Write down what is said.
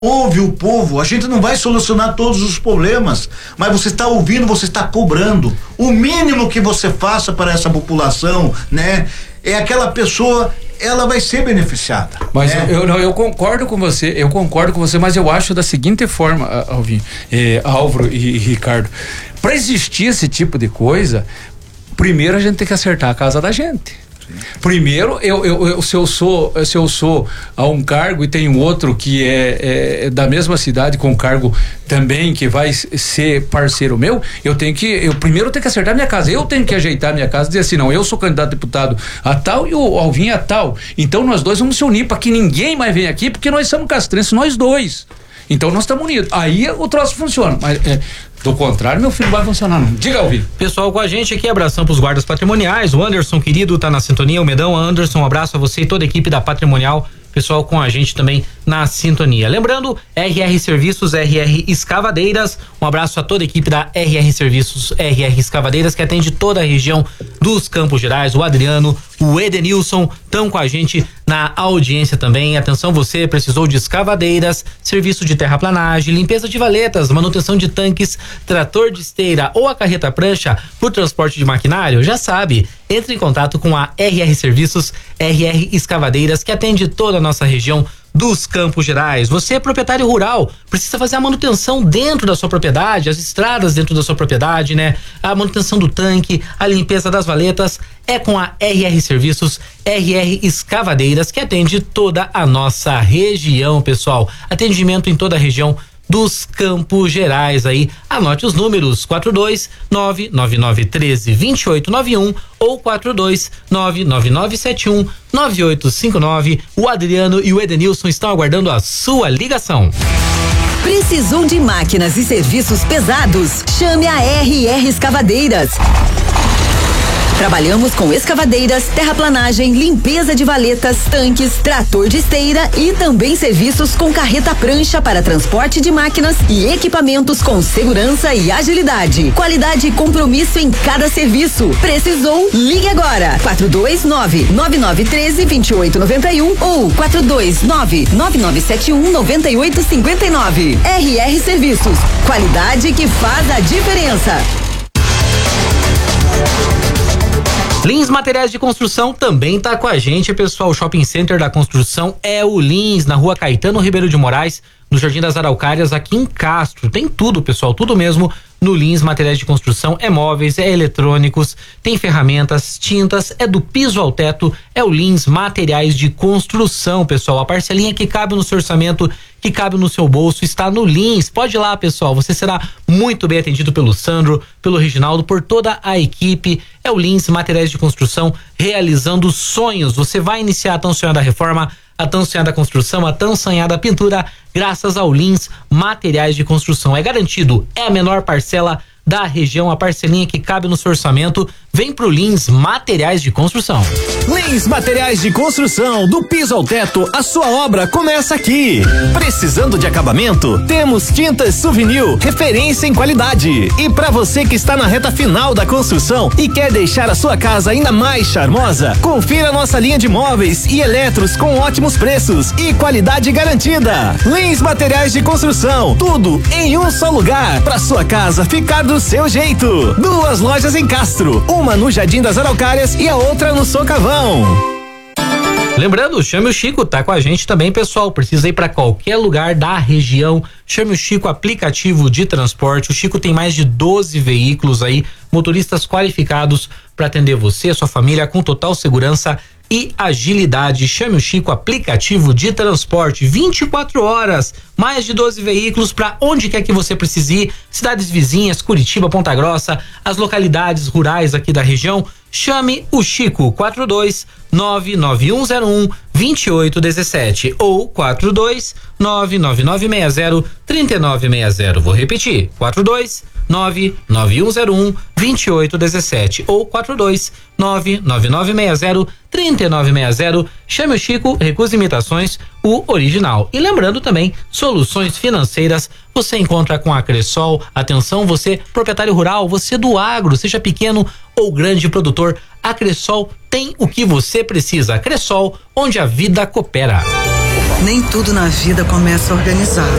ouve o povo, a gente não vai solucionar todos os problemas, mas você está ouvindo, você está cobrando. O mínimo que você faça para essa população, né? É aquela pessoa, ela vai ser beneficiada. Mas eu concordo com você, mas eu acho da seguinte forma, Álvaro e Ricardo, para existir esse tipo de coisa, primeiro a gente tem que acertar a casa da gente. Primeiro, se eu sou a um cargo e tenho outro que é da mesma cidade com cargo também que vai ser parceiro meu, eu primeiro tenho que acertar minha casa, eu tenho que ajeitar minha casa, dizer assim, não, eu sou candidato a deputado a tal e o Alvin a tal, então nós dois vamos se unir para que ninguém mais venha aqui, porque nós somos castrenses, nós dois. Então nós estamos unidos. Aí o troço funciona. Mas do contrário, meu filho, não vai funcionar não. Diga, Alvin. Pessoal com a gente aqui, abração pros guardas patrimoniais. O Anderson, querido, tá na sintonia. O Medão, Anderson, um abraço a você e toda a equipe da Patrimonial. Pessoal com a gente também na sintonia. Lembrando, RR Serviços, RR Escavadeiras, um abraço a toda a equipe da RR Serviços, RR Escavadeiras, que atende toda a região dos Campos Gerais. O Adriano, o Edenilson estão com a gente na audiência também. Atenção, você precisou de escavadeiras, serviço de terraplanagem, limpeza de valetas, manutenção de tanques, trator de esteira ou a carreta prancha por transporte de maquinário? Já sabe, entre em contato com a RR Serviços, RR Escavadeiras, que atende toda a nossa região dos Campos Gerais. Você é proprietário rural, precisa fazer a manutenção dentro da sua propriedade, as estradas dentro da sua propriedade, né? A manutenção do tanque, a limpeza das valetas, é com a RR Serviços, RR Escavadeiras, que atende toda a nossa região, pessoal. Atendimento em toda a região dos Campos Gerais aí. Anote os números: 42999132891 ou 42999719859. O Adriano e o Edenilson estão aguardando a sua ligação. Precisou de máquinas e serviços pesados? Chame a RR Escavadeiras. Trabalhamos com escavadeiras, terraplanagem, limpeza de valetas, tanques, trator de esteira e também serviços com carreta prancha para transporte de máquinas e equipamentos com segurança e agilidade. Qualidade e compromisso em cada serviço. Precisou? Ligue agora. 429-9913-2891 ou 429-9971-9859. RR Serviços. Qualidade que faz a diferença. Lins Materiais de Construção também tá com a gente, pessoal. O Shopping Center da Construção é o Lins, na Rua Caetano Ribeiro de Moraes, no Jardim das Araucárias, aqui em Castro. Tem tudo, pessoal, tudo mesmo no Lins Materiais de Construção. É móveis, é eletrônicos, tem ferramentas, tintas, é do piso ao teto. É o Lins Materiais de Construção, pessoal. A parcelinha que cabe no seu orçamento, que cabe no seu bolso, está no Lins. Pode ir lá, pessoal, você será muito bem atendido pelo Sandro, pelo Reginaldo, por toda a equipe. É o Lins Materiais de Construção, realizando sonhos. Você vai iniciar a tão sonhada reforma, a tão sonhada construção, a tão sonhada pintura, graças ao Lins Materiais de Construção. É garantido, é a menor parcela da região, a parcelinha que cabe no seu orçamento. Vem pro Lins Materiais de Construção. Lins Materiais de Construção, do piso ao teto, a sua obra começa aqui. Precisando de acabamento? Temos Tintas Souvenir, referência em qualidade. E para você que está na reta final da construção e quer deixar a sua casa ainda mais charmosa, confira nossa linha de móveis e eletros com ótimos preços e qualidade garantida. Lins Materiais de Construção, tudo em um só lugar, para sua casa ficar do seu jeito. 2 lojas em Castro, uma no Jardim das Araucárias e a outra no Socavão. Lembrando, chame o Chico, tá com a gente também, pessoal. Precisa ir para qualquer lugar da região, chame o Chico, aplicativo de transporte. O Chico tem mais de 12 veículos aí, motoristas qualificados para atender você, a sua família, com total segurança e agilidade. Chame o Chico, aplicativo de transporte, 24 horas, mais de 12 veículos para onde quer que você precise ir, cidades vizinhas, Curitiba, Ponta Grossa, as localidades rurais aqui da região. Chame o Chico, 42991012817 ou 42999603960. Vou repetir, 42991012817 ou 42999603960. Chame o Chico, recuse imitações, o original. E lembrando também, soluções financeiras você encontra com a Cressol. Atenção, você proprietário rural, você do agro, seja pequeno ou grande produtor, a Cressol tem o que você precisa. A Cressol, onde a vida coopera. Nem tudo na vida começa organizado.